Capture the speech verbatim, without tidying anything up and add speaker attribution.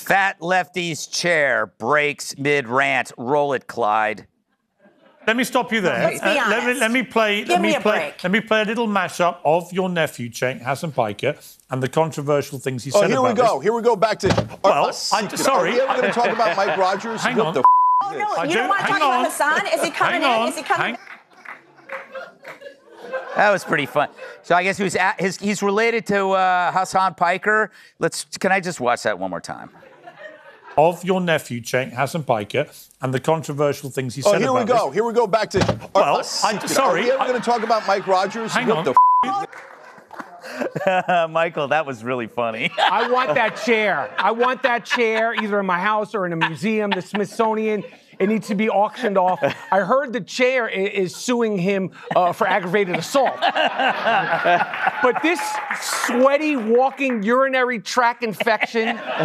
Speaker 1: Fat lefty's chair breaks mid-rant. Roll it, Clyde.
Speaker 2: Let me stop you there.
Speaker 3: Let's be
Speaker 2: uh, let me
Speaker 3: honest.
Speaker 2: let me play.
Speaker 3: Give
Speaker 2: let me,
Speaker 3: me a
Speaker 2: play.
Speaker 3: break.
Speaker 2: Let me play a little mashup of your nephew, Cenk Hassan Piker, and the controversial things he
Speaker 4: Oh,
Speaker 2: said
Speaker 4: here
Speaker 2: about
Speaker 4: we go.
Speaker 2: this.
Speaker 4: Here we go back to.
Speaker 2: Well,
Speaker 4: uh,
Speaker 2: I- sorry.
Speaker 4: Are we ever going to talk about Mike Rogers?
Speaker 2: Hang
Speaker 4: what
Speaker 2: on.
Speaker 4: The
Speaker 3: Oh, no,
Speaker 2: I
Speaker 3: you
Speaker 2: do-
Speaker 3: don't want to
Speaker 2: hang
Speaker 3: talk
Speaker 2: on.
Speaker 3: about Hassan? Is he coming
Speaker 2: Hang
Speaker 3: in?
Speaker 2: on.
Speaker 3: Is he coming?
Speaker 2: Hang-
Speaker 1: That was pretty fun. So I guess he was at his, he's related to uh, Hassan Piker. Let's. Can I just watch that one more time?
Speaker 2: Of your nephew, Cenk Hassan Piker, and the controversial things he
Speaker 4: Oh,
Speaker 2: said
Speaker 4: here
Speaker 2: about
Speaker 4: we go.
Speaker 2: this.
Speaker 4: Here we go back to.
Speaker 2: Well,
Speaker 4: uh,
Speaker 2: I- sorry.
Speaker 4: Are we ever
Speaker 2: I-
Speaker 4: going to talk about Mike Rogers?
Speaker 2: Hang
Speaker 4: what
Speaker 2: on.
Speaker 4: The
Speaker 1: Uh, Michael, that was really funny.
Speaker 5: I want that chair. I want that chair either in my house or in a museum, the Smithsonian. It needs to be auctioned off. I heard the chair i- is suing him uh, for aggravated assault. But this sweaty, walking urinary tract infection